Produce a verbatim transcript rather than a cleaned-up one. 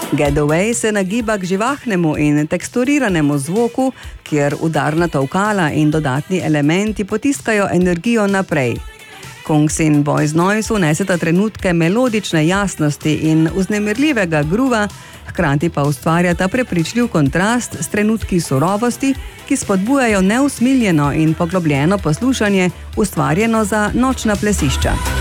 Getaway se nagiba k živahnemu in teksturiranemu zvoku, kjer udarna tolkala in dodatni elementi potiskajo energijo naprej. Kongs in Boys Noise vneseta trenutke melodične jasnosti in vznemirljivega gruva, hkrati pa ustvarjata prepričljiv kontrast s trenutki surovosti, ki spodbujajo neusmiljeno in poglobljeno poslušanje, ustvarjeno za nočna plesišča.